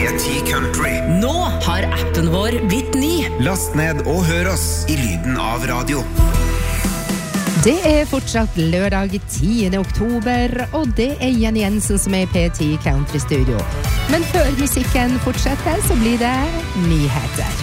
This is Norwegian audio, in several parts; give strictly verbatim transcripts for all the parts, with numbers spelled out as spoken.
P ti Country. Nå har appen vår blitt ny. Last ned og hør oss i lyden av radio. Det er fortsatt lørdag tiende oktober, og det er Jenny Jensen som er i P ti Country Studio. Men før musikken fortsetter, så blir det nyheter.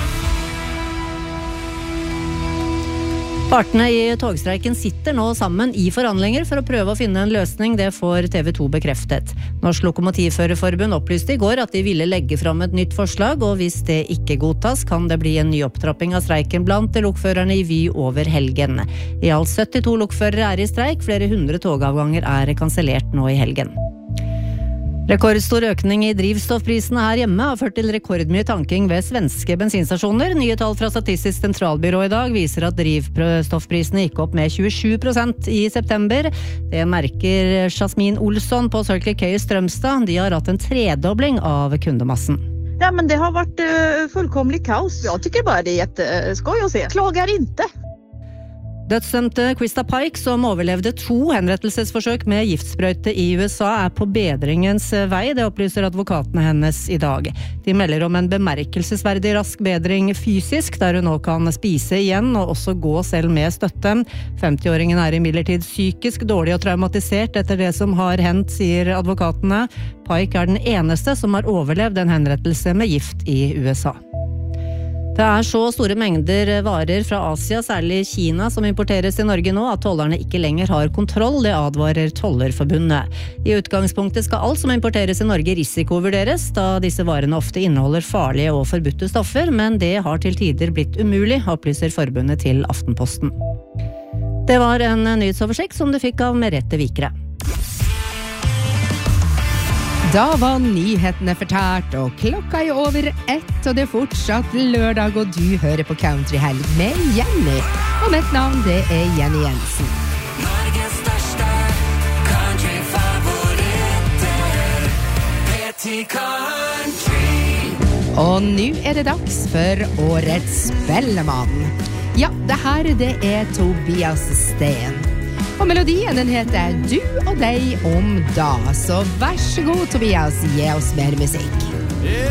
Partene i togstreiken sitter nå sammen i forhandlinger for å prøve å finne en løsning, det får T V to bekreftet. Norsk Lokomotivførerforbund opplyste i går at de ville legge fram et nytt forslag, og hvis det ikke godtas, kan det bli en ny opptrapping av streiken blant lokførerne i Vy over helgen. I alt syttito lokførere er i streik, flere hundre togavganger er kansellert nå i helgen. Rekordstor økning i drivstoffprisene her hjemme har ført til rekordmye tanking ved svenske bensinstasjoner. Nye tall fra Statistisk sentralbyrå i dag viser at drivstoffprisene gikk opp med tjuesju prosent i september. Det merker Jasmin Olsson på Circle K i Strømstad. De har hatt en tredobling av kundemassen. Ja, men det har varit uh, fullkomlig kaos. Jag tycker bara det är jätteskoj att se. Klagar inte. Dødsdømte Krista Pike, som overlevde to henrettelsesforsøk med giftsprøyte i U S A, er på bedringens vei, det opplyser advokatene hennes i dag. De melder om en bemerkelsesverdig rask bedring fysisk, der hun nå kan spise igjen og også gå selv med støtte. femtiåringen er imidlertid psykisk dårlig og traumatisert etter det som har hendt, sier advokatene. Pike er den eneste som har overlevd en henrettelse med gift i U S A. Det er så store mengder varer fra Asia, særlig Kina, som importeres til Norge nå, at tollerne ikke lenger har kontroll, det advarer Tollerforbundet. I utgangspunktet skal alt som importeres til Norge risikovurderes, da disse varene ofte inneholder farlige og forbudte stoffer, men det har til tider blitt umulig, opplyser forbundet til Aftenposten. Det var en nyhetsoversikt som du fikk av Merete Vikre. Da var nyhetene fortalt, og klokka er over ett, og det er fortsatt lørdag, og du hører på Country Helg med Jenny. Og mitt navn, det er Jenny Jensen. Norges største countryfavoritter, P ti Country. Og nå er det dags for årets Spellemann. Ja, det her det er Tobias Steen. Og melodien den heter Du og deg om da. Så vær så god, Tobias, gi oss mer musikk.